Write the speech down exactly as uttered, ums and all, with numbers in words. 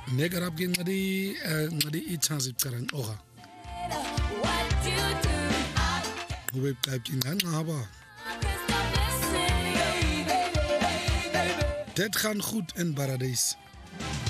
Negarab ging ngadi ngadi ichance ikarang oha. Ube type kingan ngaba. Dit gaan goed in paradijs.